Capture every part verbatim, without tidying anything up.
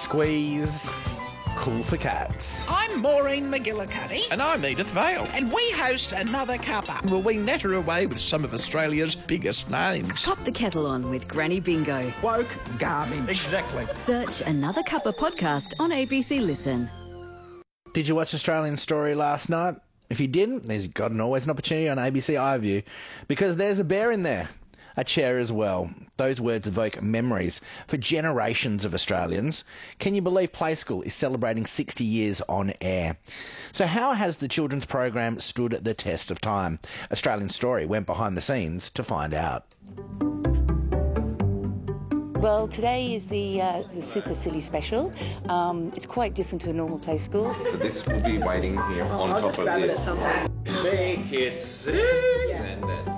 Squeeze. Cool for cats. I'm Maureen McGillicuddy. And I'm Edith Vale. And we host Another Cuppa. Will we natter away with some of Australia's biggest names? Pop the kettle on with Granny Bingo. Woke garbage. Exactly. Search Another Cuppa podcast on A B C Listen. Did you watch Australian Story last night? If you didn't, there's got an always an opportunity on A B C iView, because there's a bear in there. A chair as well. Those words evoke memories for generations of Australians. Can you believe Play School is celebrating sixty years on air? So how has the children's program stood the test of time? Australian Story went behind the scenes to find out. Well, today is the uh, the Super Silly Special. Um, it's quite different to a normal Play School. So this will be waiting here oh, on I'll top just of grab this. it at some point. Make it sing, yeah. And then.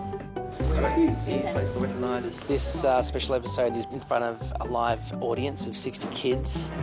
This uh, special episode is in front of a live audience of sixty kids.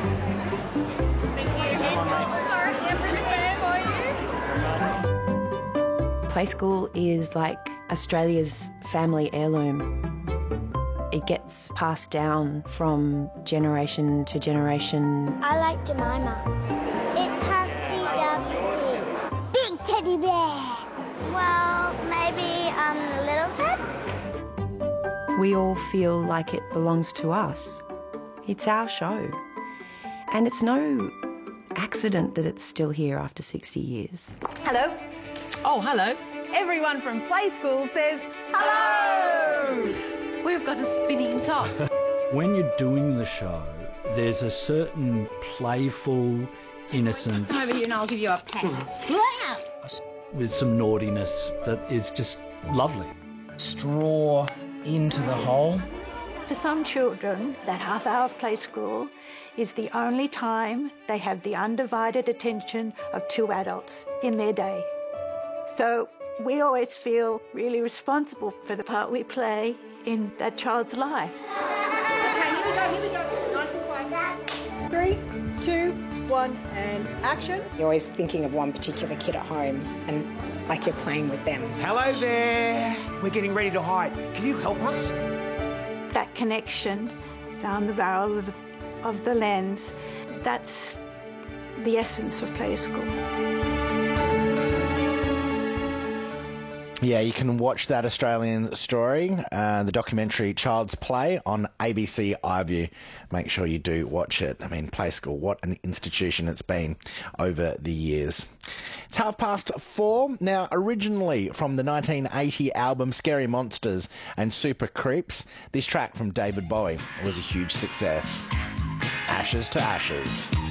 Play School is like Australia's family heirloom. It gets passed down from generation to generation. I like Jemima. It's Humpty Dumpty. Big teddy bear. Well, maybe um, Little Head? We all feel like it belongs to us. It's our show. And it's no accident that it's still here after sixty years. Hello. Oh, hello. Everyone from Play School says hello! We've got a spinning top. When you're doing the show, there's a certain playful innocence. Come over here and I'll give you a pat. With some naughtiness that is just lovely. Straw into the hole. For some children, that half hour of Play School is the only time they have the undivided attention of two adults in their day. So we always feel really responsible for the part we play in that child's life. Okay, here we go, here we go. Nice and quiet. Three, two, one, and action. You're always thinking of one particular kid at home and like you're playing with them. Hello there. We're getting ready to hide. Can you help us? That connection down the barrel of the, of the lens, that's the essence of Play School. Yeah, you can watch that Australian Story, uh, the documentary Child's Play, on A B C iView. Make sure you do watch it. I mean, Play School, what an institution it's been over the years. It's half past four. Now, originally from the nineteen eighty album Scary Monsters and Super Creeps, this track from David Bowie was a huge success. Ashes to Ashes.